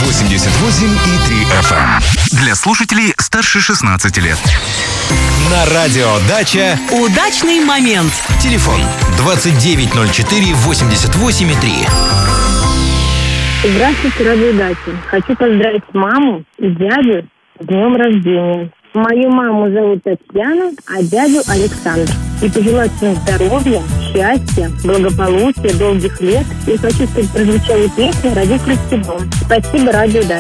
88,3 FM. Для слушателей старше 16 лет. На радио «Дача» удачный момент. Телефон 2904-88,3. Здравствуйте, радио «Дача». Хочу поздравить маму и дядю с днем рождения. Мою маму зовут Татьяна, а дядю Александр. И пожелать им здоровья, счастья, благополучия, долгих лет. И хочу, чтобы прозвучала песня «Родитель Стебон». Спасибо, радио «Дача».